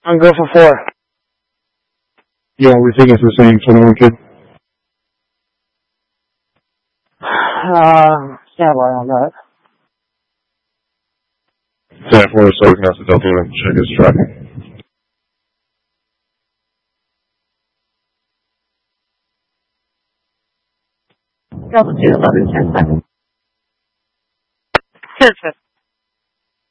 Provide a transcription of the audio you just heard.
I'm go for 4. Yeah, we think it's the same 21 kid. Stand by on that. 10-4, so we can ask the Delta and check his tracking. Delta 2, 11, 10 seconds.